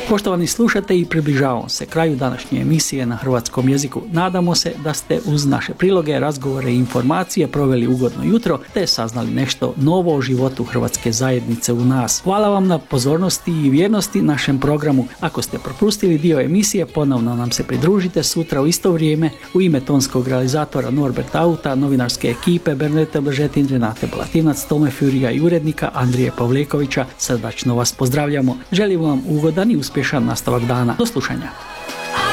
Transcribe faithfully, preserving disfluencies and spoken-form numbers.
Poštovani slušatelji, približavamo se kraju današnje emisije na hrvatskom jeziku. Nadamo se da ste uz naše priloge, razgovore i informacije proveli ugodno jutro te saznali nešto novo o životu hrvatske zajednice u nas. Hvala vam na pozornosti i vjernosti našem programu. Ako ste propustili dio emisije, ponovno nam se pridružite sutra u isto vrijeme. U ime tonskog realizatora Norberta Auta, novinarske ekipe Bernete Blažetin, Renate Balatinac, Tome Furija i urednika Andrije Pavlekovića, srdačno vas pozdravljamo. Želim vam ugodan i uspješan nastavak dana. Do slušanja.